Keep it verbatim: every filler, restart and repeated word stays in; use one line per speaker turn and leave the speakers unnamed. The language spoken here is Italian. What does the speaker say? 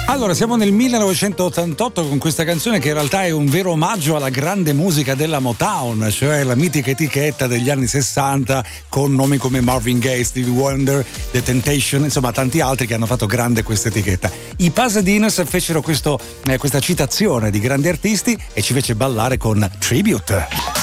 Allora, siamo nel millenovecentottantotto con questa canzone che in realtà è un vero omaggio alla grande musica della Motown, cioè la mitica etichetta degli anni sessanta con nomi come Marvin Gaye, Stevie Wonder, The Temptation, insomma tanti altri che hanno fatto grande questa etichetta. I Pasadenas fecero questo, eh, questa citazione di grandi artisti e ci fece ballare con Tribute.